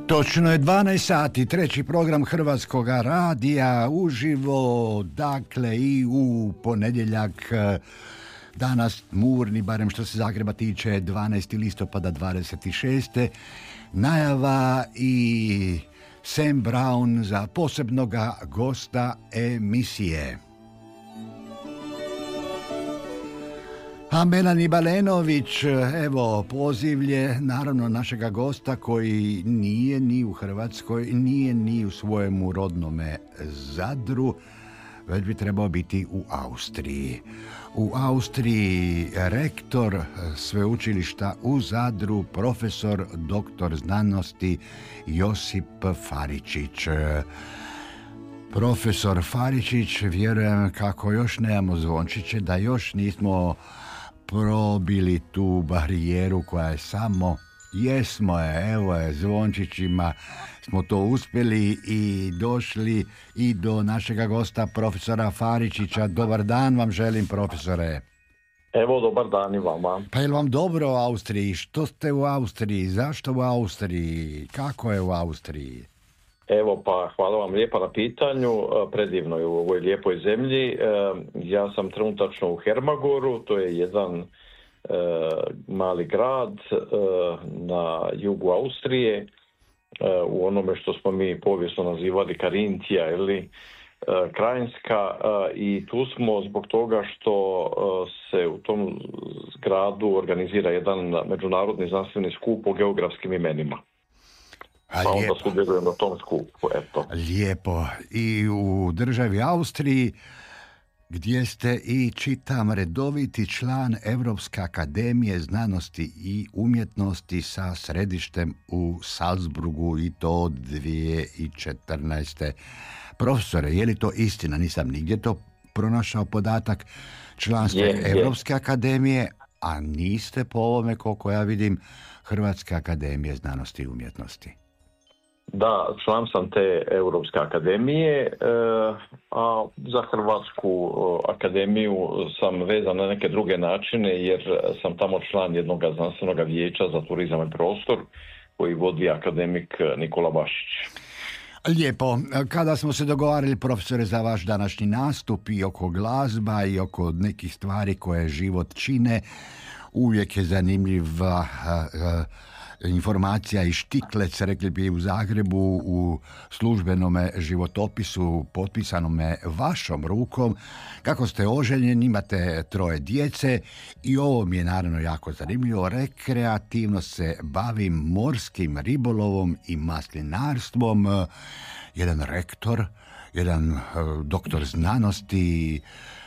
Točno je 12 sati, treći program Hrvatskog radija uživo, dakle i u ponedjeljak, danas murni, barem što se Zagreba tiče, 12. listopada 26. Najava i Sam Brown za posebnoga gosta emisije. A Melanie Balenović, evo, pozivlje naravno našega gosta koji nije ni u Hrvatskoj, nije ni u svojemu rodnome Zadru, već bi trebao biti u Austriji. U Austriji rektor sveučilišta u Zadru, profesor doktor znanosti Josip Faričić. Profesor Faričić, vjerujem kako još nemamo zvončiće, da još nismo probili tu barijeru koja je samo, jesmo je, evo je, zvončićima smo to uspjeli i došli i do našega gosta profesora Faričića. Dobar dan vam želim, profesore. Evo, dobar dan i vama. Pa je li vam dobro u Austriji? Što ste u Austriji? Zašto u Austriji? Kako je u Austriji? Evo, pa hvala vam lijepa na pitanju. Predivno je u ovoj lijepoj zemlji. Ja sam trenutačno u Hermagoru, to je jedan mali grad na jugu Austrije, u onome što smo mi povijesno nazivali Karintija ili Krajinska, i tu smo zbog toga što se u tom gradu organizira jedan međunarodni znanstveni skup o geografskim imenima. Pa onda sudjelujem na tom skupu, eto. Lijepo. I u državi Austriji, gdje ste i, čitam, redoviti član Europske akademije znanosti i umjetnosti sa središtem u Salzburgu, i to 2014. Profesore, je li to istina? Nisam nigdje to pronašao podatak. Član ste Europske akademije, a niste po ovome, koliko ja vidim, Hrvatske akademije znanosti i umjetnosti. Da, član sam te Europske akademije, a za Hrvatsku akademiju sam vezan na neke druge načine, jer sam tamo član jednog znanstvenog vijeća za turizam i prostor koji vodi akademik Nikola Bašić. Lijepo. Kada smo se dogovarali, profesore, za vaš današnji nastup i oko glazba i oko nekih stvari koje život čine, uvijek je zanimljiva informacija i štiklec, rekli bi u Zagrebu, u službenome životopisu potpisanome vašom rukom, kako ste oženjeni, imate 3 djece i ovo mi je naravno jako zanimljivo. Rekreativno se bavim morskim ribolovom i maslinarstvom. Jedan rektor, jedan doktor znanosti.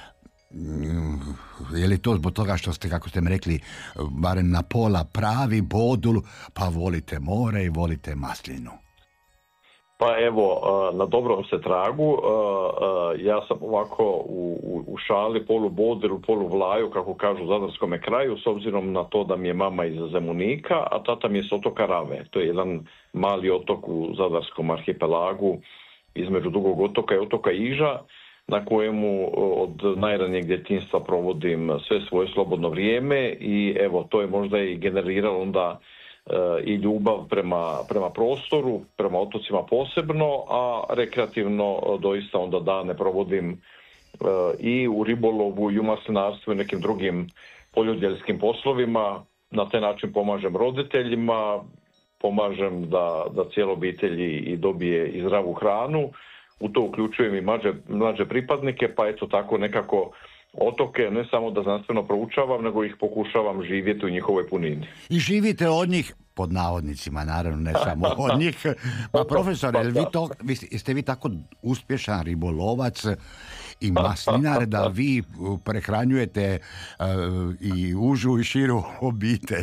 Je li to zbog toga što ste, kako ste mi rekli, barem na pola pravi bodul, pa volite more i volite maslinu? Pa evo, na dobrom se tragu. Ja sam ovako u šali polu bodulu, polu vlaju, kako kažu u zadarskome kraju, s obzirom na to da mi je mama iz Zemunika, a tata mi je s otoka Rave. To je jedan mali otok u zadarskom arhipelagu između Dugog otoka i otoka Iža, na kojemu od najranijeg djetinjstva provodim sve svoje slobodno vrijeme, i evo, to je možda i generiralo onda i ljubav prema prostoru, prema otocima posebno, a rekreativno doista onda dane provodim i u ribolovu i u maslinarstvu i nekim drugim poljoprivrednim poslovima. Na taj način pomažem roditeljima, pomažem da cijela obitelji i dobije i zdravu hranu. U to uključujem i mlađe pripadnike, pa eto tako nekako otoke ne samo da znanstveno proučavam, nego ih pokušavam živjeti u njihovoj punini. I živite od njih, pod navodnicima, naravno, ne samo od njih. Pa profesore, jeste vi tako uspješan ribolovac i maslinar da vi prehranjujete i užu i širu obitelj?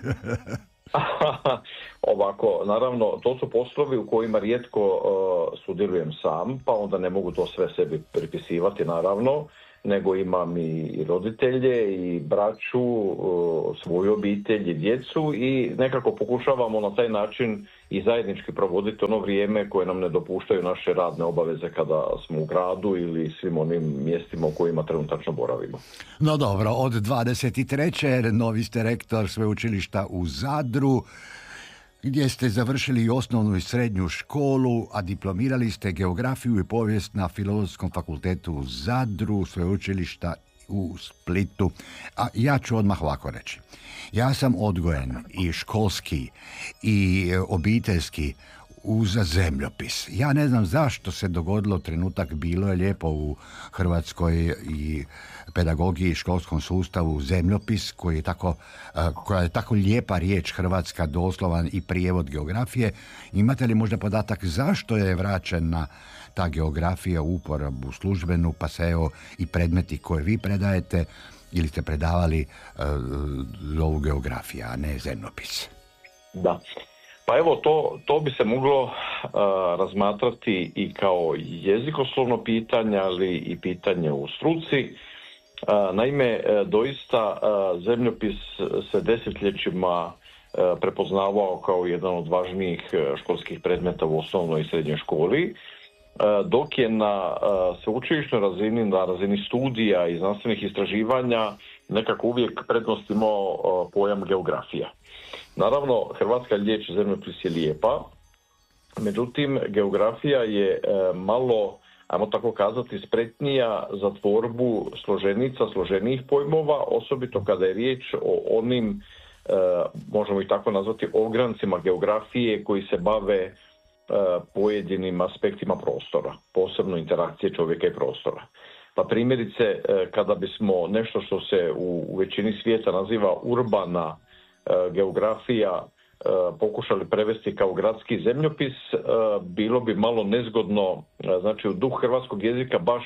Ovako, naravno, to su poslovi u kojima rijetko sudjelujem sam, pa onda ne mogu to sve sebi pripisivati, naravno, nego imam i roditelje i braću, svoju obitelj i djecu, i nekako pokušavamo na taj način i zajednički provoditi ono vrijeme koje nam ne dopuštaju naše radne obaveze kada smo u gradu ili svim onim mjestima u kojima trenutačno boravimo. No dobro, od 23. novi ste rektor sveučilišta u Zadru. gdje ste završili i osnovnu i srednju školu, a diplomirali ste geografiju i povijest na Filozofskom fakultetu u Zadru, sveučilišta u Splitu. A ja ću odmah ovako reći. Ja sam odgojen i školski i obiteljski uz zemljopis. Ja ne znam zašto se dogodilo trenutak, bilo je lijepo u Hrvatskoj i pedagogiji i školskom sustavu zemljopis koja je tako lijepa riječ hrvatska, doslovan i prijevod geografije. Imate li možda podatak zašto je vraćena ta geografija u uporabu službenu, pa se evo i predmeti koje vi predajete ili ste predavali zovu geografija, a ne zemljopis? Da. Pa evo, to bi se moglo razmatrati i kao jezikoslovno pitanje, ali i pitanje u struci. Naime, doista zemljopis se desetljećima prepoznavao kao jedan od važnijih školskih predmeta u osnovnoj i srednjoj školi, dok je na sveučilišnoj razini, na razini studija i znanstvenih istraživanja nekako uvijek prednost imao pojam geografija. Naravno, hrvatska riječ zemljopis je lijepa, međutim, geografija je malo, ajmo tako kazati, spretnija za tvorbu složenijih pojmova, osobito kada je riječ o onim, možemo ih tako nazvati, ograncima geografije koji se bave pojedinim aspektima prostora, posebno interakcije čovjeka i prostora. Pa primjerice, kada bismo nešto što se u većini svijeta naziva urbana geografija pokušali prevesti kao gradski zemljopis, bilo bi malo nezgodno, znači u duh hrvatskog jezika baš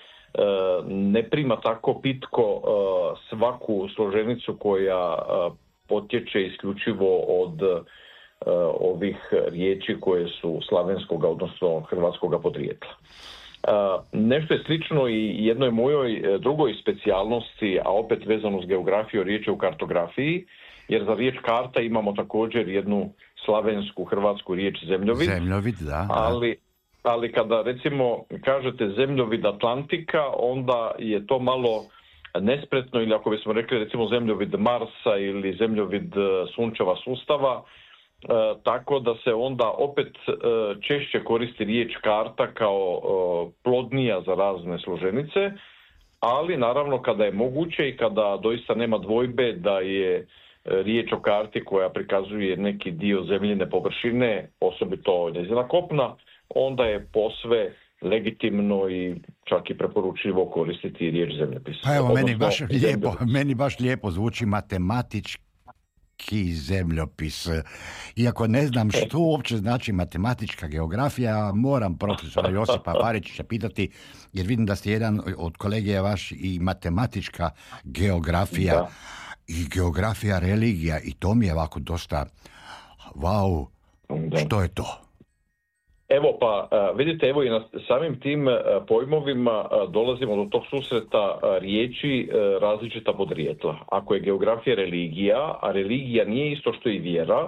ne prima tako pitko svaku složenicu koja potječe isključivo od ovih riječi koje su slavenskog, odnosno hrvatskog podrijetla. Nešto je slično i jednoj mojoj drugoj specijalnosti, a opet vezano s geografiju, riječ je u kartografiji, jer za riječ karta imamo također jednu slavensku hrvatsku riječ zemljovid. Zemljovid, da. Ali kada recimo kažete zemljovid Atlantika, onda je to malo nespretno, ili ako bismo rekli recimo zemljovid Marsa ili zemljovid sunčeva sustava, tako da se onda opet češće koristi riječ karta kao plodnija za razne složenice, ali naravno kada je moguće i kada doista nema dvojbe da je riječ o karti koja prikazuje neki dio zemljine površine, osobito njezina kopna, onda je posve legitimno i čak i preporučivo koristiti riječ zemljopis. Pa evo, meni baš lijepo zvuči matematički zemljopis. Iako ne znam što uopće znači matematička geografija, moram profesora Josipa Paričića pitati, jer vidim da ste jedan od kolegija vaš i matematička geografija. Da. I geografija religija, i to mi je ovako dosta wow, da. Što je to? Evo pa vidite, evo i na samim tim pojmovima dolazimo do tog susreta riječi različita podrijetla. Ako je geografija religija, a religija nije isto što i vjera,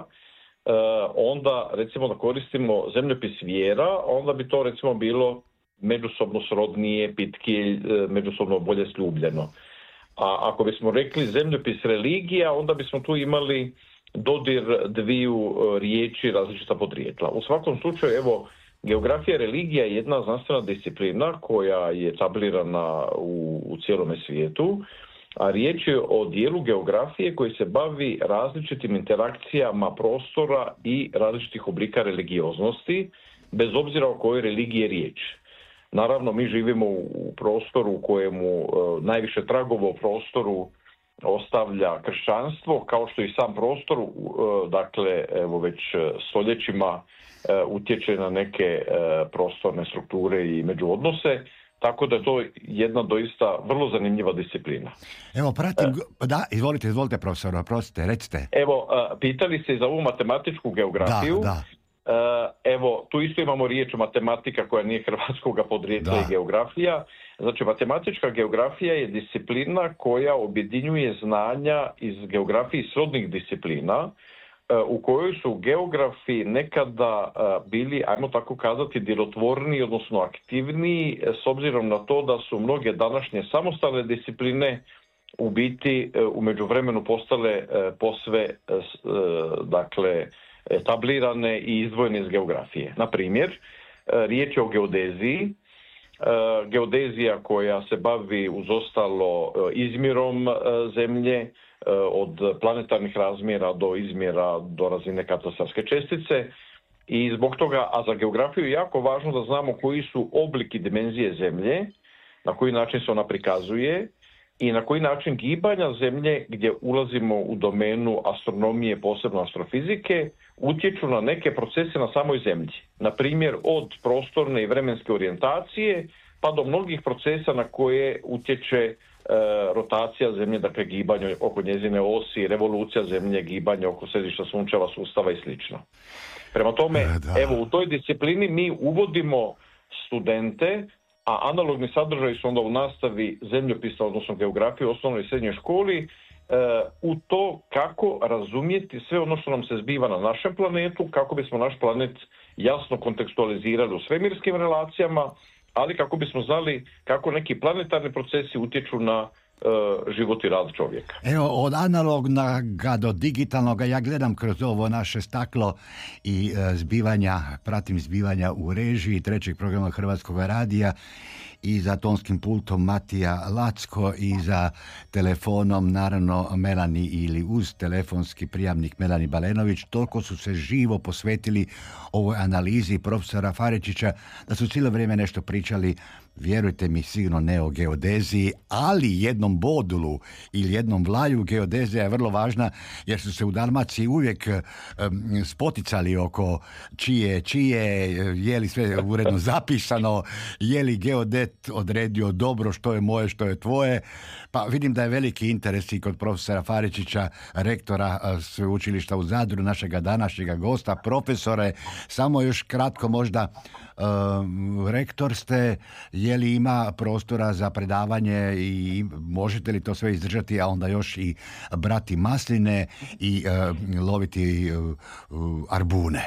onda recimo da koristimo zemljopis vjera, onda bi to recimo bilo međusobno srodnije, pitkije, međusobno bolje sljubljeno. A ako bismo rekli zemljopis religija, onda bismo tu imali dodir dviju riječi različita podrijetla. U svakom slučaju, evo, geografija religija je jedna znanstvena disciplina koja je etablirana u cijelome svijetu, a riječ je o dijelu geografije koji se bavi različitim interakcijama prostora i različitih oblika religioznosti, bez obzira o kojoj religiji je riječ. Naravno, mi živimo u prostoru u kojemu najviše tragova u prostoru ostavlja kršćanstvo, kao što i sam prostor, dakle, evo već stoljećima utječe na neke prostorne strukture i međuodnose, tako da je to jedna doista vrlo zanimljiva disciplina. Evo, pratim, da, izvolite profesor, oprostite, recite. Evo, pitali se za ovu matematičku geografiju. Da. Evo, tu isto imamo riječ matematika koja nije hrvatskoga podrijetla i geografija. Znači, matematička geografija je disciplina koja objedinjuje znanja iz geografije i srodnih disciplina, u kojoj su geografi nekada bili, ajmo tako kazati, djelotvorniji, odnosno aktivniji, s obzirom na to da su mnoge današnje samostalne discipline u biti u međuvremenu postale posve, dakle, etablirane i izdvojene iz geografije. Na primjer, riječ je o geodeziji. Geodezija koja se bavi uz ostalo izmjerom zemlje, od planetarnih razmjera do izmjera do razine katastarske čestice, i zbog toga, a za geografiju je jako važno da znamo koji su obliki dimenzije zemlje, na koji način se ona prikazuje i na koji način gibanja zemlje, gdje ulazimo u domenu astronomije, posebno astrofizike, utječu na neke procese na samoj zemlji. Na primjer, od prostorne i vremenske orijentacije pa do mnogih procesa na koje utječe rotacija zemlje, dakle gibanje oko njezine osi, revolucija zemlje, gibanje oko središta sunčeva sustava i slično. Prema tome, evo, u toj disciplini mi uvodimo studente, a analogni sadržaji su onda u nastavi zemljopisa, odnosno geografije u osnovnoj i srednjoj školi, u to kako razumjeti sve ono što nam se zbiva na našem planetu, kako bismo naš planet jasno kontekstualizirali u svemirskim relacijama, ali kako bismo znali kako neki planetarni procesi utječu na život i rad čovjeka. Evo, od analognoga do digitalnoga, ja gledam kroz ovo naše staklo i pratim zbivanja u režiji trećeg programa Hrvatskog radija i za tonskim pultom Matija Lacko i za telefonom naravno Melani ili uz telefonski prijamnik Melani Balenović. Toliko su se živo posvetili ovoj analizi profesora Faričića da su cijelo vrijeme nešto pričali, vjerujte mi, sigurno ne o geodeziji, ali jednom bodulu ili jednom vlaju. Geodezija je vrlo važna jer su se u Dalmaciji uvijek spoticali oko čije, je li sve uredno zapisano, je li geodet odredio dobro što je moje, što je tvoje. Pa vidim da je veliki interes i kod profesora Faričića, rektora sveučilišta u Zadru, našega današnjega gosta, profesore. Samo još kratko možda, rektor ste, je li ima prostora za predavanje i možete li to sve izdržati, a onda još i brati masline i loviti arbune?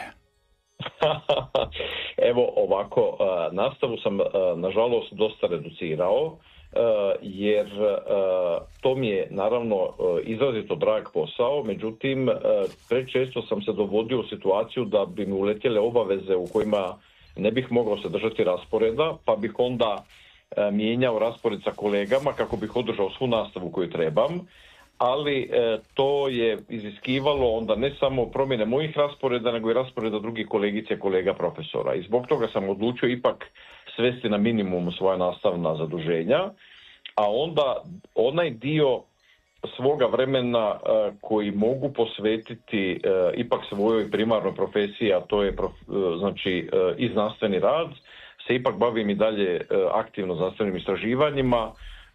Evo ovako, nastavu sam nažalost dosta reducirao, jer to mi je naravno izrazito drag posao, međutim prečesto sam se dovodio u situaciju da bi mi uletjele obaveze u kojima ne bih mogao se držati rasporeda, pa bih onda mijenjao raspored sa kolegama kako bih održao svu nastavu koju trebam, ali to je iziskivalo onda ne samo promjene mojih rasporeda, nego i rasporeda drugih kolegice i kolega profesora. I zbog toga sam odlučio ipak svesti na minimum svoja nastavna zaduženja, a onda onaj dio svoga vremena koji mogu posvetiti ipak svojoj primarnoj profesiji, a to je znači i znanstveni rad, se ipak bavim i dalje aktivno znanstvenim istraživanjima.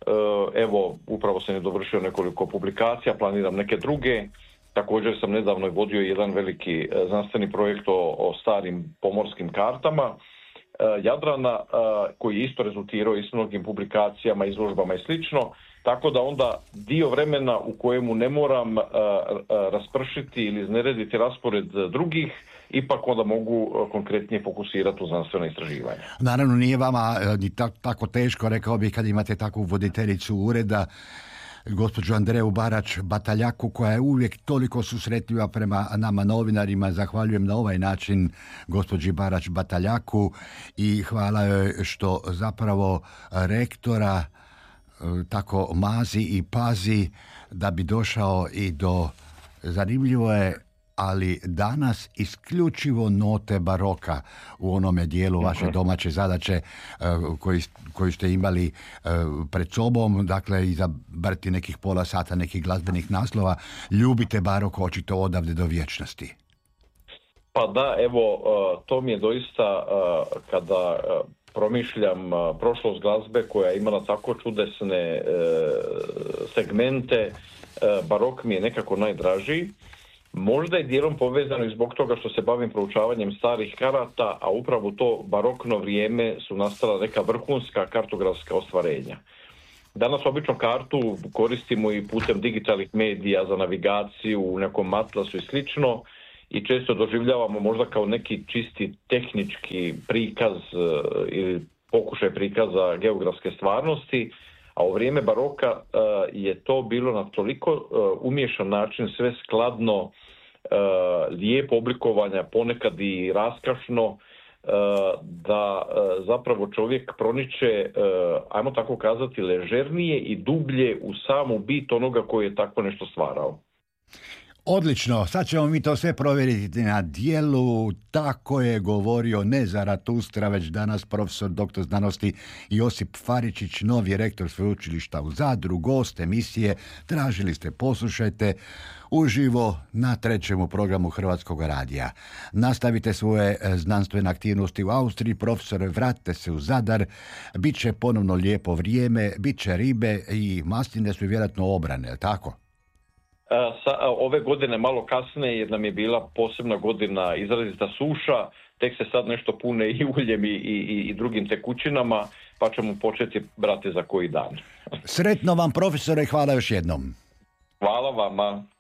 Evo, upravo sam je dovršio nekoliko publikacija, planiram neke druge. Također sam nedavno vodio jedan veliki znanstveni projekt o starim pomorskim kartama Jadrana, koji je isto rezultirao i s mnogim publikacijama, izložbama i slično. Tako da onda dio vremena u kojemu ne moram raspršiti ili iznerediti raspored drugih, ipak onda mogu konkretnije fokusirati u znanstveno istraživanje. Naravno, nije vama ni tako teško, rekao bih, kad imate takvu voditeljicu ureda, gospođu Andreju Barač-Bataljaku, koja je uvijek toliko susretljiva prema nama novinarima. Zahvaljujem na ovaj način gospođi Barač-Bataljaku i hvala joj što zapravo rektora tako mazi i pazi da bi došao i do, zanimljivo je, ali danas isključivo note baroka u onome dijelu vaše domaće zadaće koju ste imali pred sobom, dakle izabrati nekih pola sata nekih glazbenih naslova. Ljubite barok očito odavde do vječnosti. Pa da, evo, to mi je doista kada promišljam prošlost glazbe koja je imala tako čudesne segmente, barok mi je nekako najdražiji. Možda je dijelom povezano i zbog toga što se bavim proučavanjem starih karata, a upravo to barokno vrijeme su nastala neka vrhunska kartografska ostvarenja. Danas obično kartu koristimo i putem digitalnih medija za navigaciju u nekom atlasu i slično, i često doživljavamo možda kao neki čisti tehnički prikaz ili pokušaj prikaza geografske stvarnosti, a u vrijeme baroka je to bilo na toliko umiješan način, sve skladno lijepo oblikovanja, ponekad i raskašno, da zapravo čovjek proniče, ajmo tako kazati, ležernije i dublje u samu bit onoga koji je tako nešto stvarao. Odlično, sad ćemo mi to sve provjeriti na dijelu. Tako je govorio ne Zaratustra, već danas profesor dr. znanosti Josip Faričić, novi rektor sveučilišta u Zadru, gost emisije. Tražili ste, poslušajte uživo na 3. programu Hrvatskog radija. Nastavite svoje znanstvene aktivnosti u Austriji, profesore, vratite se u Zadar, bit će ponovno lijepo vrijeme, bit će ribe i masline su vjerojatno obrane, tako? Ove godine malo kasnije, jer nam je bila posebna godina izrazita suša, tek se sad nešto pune i uljem i drugim tekućinama, pa ćemo početi brati za koji dan. Sretno vam, profesore, hvala još jednom. Hvala vama.